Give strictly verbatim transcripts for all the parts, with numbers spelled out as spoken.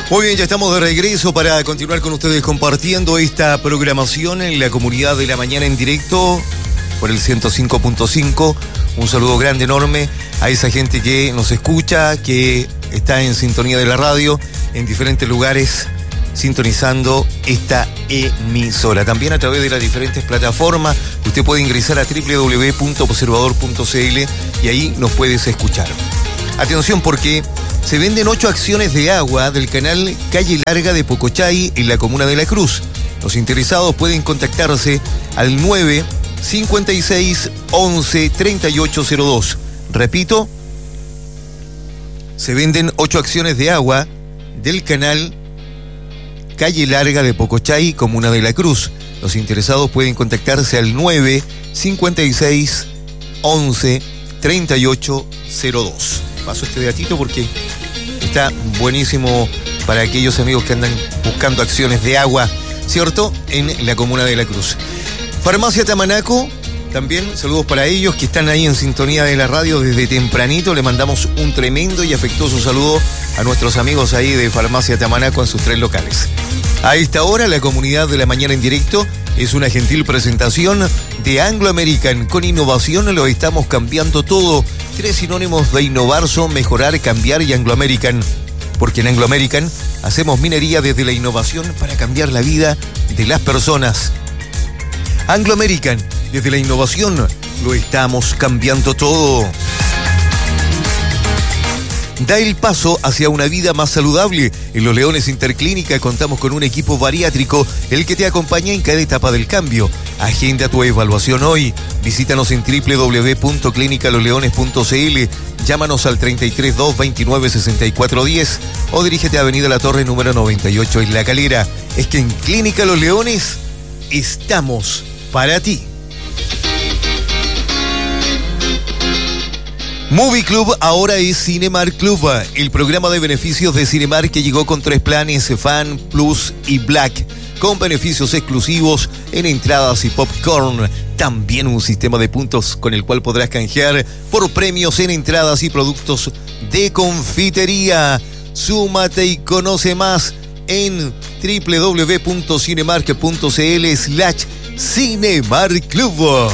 Muy bien, ya estamos de regreso para continuar con ustedes compartiendo esta programación en la comunidad de la mañana en directo por el ciento cinco punto cinco. Un saludo grande, enorme a esa gente que nos escucha, que está en sintonía de la radio en diferentes lugares sintonizando esta emisora. También a través de las diferentes plataformas, usted puede ingresar a doble u doble u doble u punto observador punto c l y ahí nos puedes escuchar. Atención, porque se venden ocho acciones de agua del canal Calle Larga de Pocochay en la comuna de La Cruz. Los interesados pueden contactarse al nueve cincuenta y seis once treinta y ocho cero dos. Repito, se venden ocho acciones de agua del canal Calle Larga de Pocochay, comuna de La Cruz. Los interesados pueden contactarse al nueve cincuenta y seis once treinta y ocho cero dos. Paso este datito porque está buenísimo para aquellos amigos que andan buscando acciones de agua, ¿cierto?, en la comuna de La Cruz. Farmacia Tamanaco, también saludos para ellos que están ahí en sintonía de la radio desde tempranito. Le mandamos un tremendo y afectuoso saludo a nuestros amigos ahí de Farmacia Tamanaco en sus tres locales. A esta hora, la comunidad de la mañana en directo es una gentil presentación de Anglo American. Con innovación lo estamos cambiando todo. Tres sinónimos de innovar son mejorar, cambiar y Anglo American. Porque en Anglo American hacemos minería desde la innovación para cambiar la vida de las personas. Anglo American, desde la innovación lo estamos cambiando todo. Da el paso hacia una vida más saludable. En Los Leones Interclínica contamos con un equipo bariátrico, el que te acompaña en cada etapa del cambio. Agenda tu evaluación hoy. Visítanos en doble u doble u doble u punto clínica los leones punto c l. Llámanos al treinta y tres dos veintinueve sesenta y cuatro diez o dirígete a Avenida La Torre número noventa y ocho en La Calera. Es que en Clínica Los Leones estamos para ti. Movie Club ahora es Cinemark Club, el programa de beneficios de Cinemark que llegó con tres planes, Fan, Plus y Black, con beneficios exclusivos en entradas y popcorn. También un sistema de puntos con el cual podrás canjear por premios en entradas y productos de confitería. Súmate y conoce más en doble u doble u doble u punto cinemark punto c l slash Cinemark Club.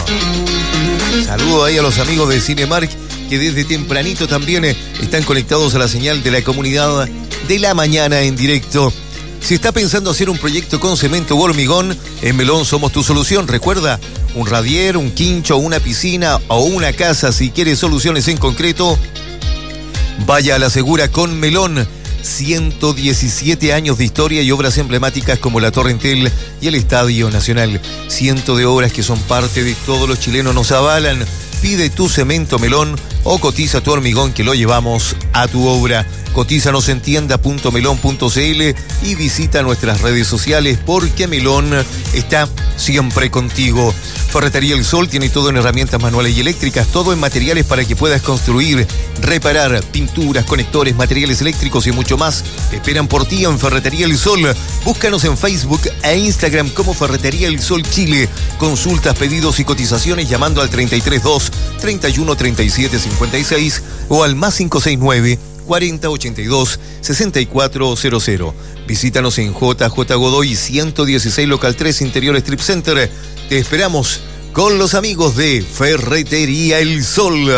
Saludo ahí a los amigos de Cinemark que desde tempranito también están conectados a la señal de la comunidad de la mañana en directo. Si está pensando hacer un proyecto con cemento o hormigón, en Melón somos tu solución. Recuerda, un radier, un quincho, una piscina o una casa. Si quieres soluciones en concreto, vaya a la segura con Melón. ciento diecisiete años de historia y obras emblemáticas como la Torre Entel y el Estadio Nacional. Cientos de obras que son parte de todos los chilenos nos avalan. Pide tu cemento Melón o cotiza tu hormigón que lo llevamos a tu obra. Cotízanos en tienda punto melón punto c l y visita nuestras redes sociales porque Melón está siempre contigo. Ferretería El Sol tiene todo en herramientas manuales y eléctricas, todo en materiales para que puedas construir, reparar, pinturas, conectores, materiales eléctricos y mucho más. Esperan por ti en Ferretería El Sol. Búscanos en Facebook e Instagram como Ferretería El Sol Chile. Consultas, pedidos y cotizaciones llamando al treinta y tres dos treinta y uno treinta y siete cincuenta y seis o al más cinco seis nueve cuarenta ochenta y dos sesenta y cuatro cero cero. Visítanos en J J Godoy ciento dieciséis Local tres Interior Strip Center. Te esperamos con los amigos de Ferretería El Sol.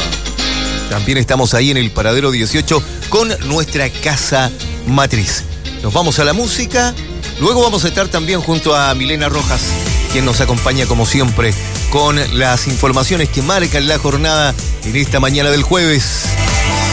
También estamos ahí en el Paradero dieciocho con nuestra casa matriz. Nos vamos a la música. Luego vamos a estar también junto a Milena Rojas, quien nos acompaña como siempre con las informaciones que marcan la jornada en esta mañana del jueves.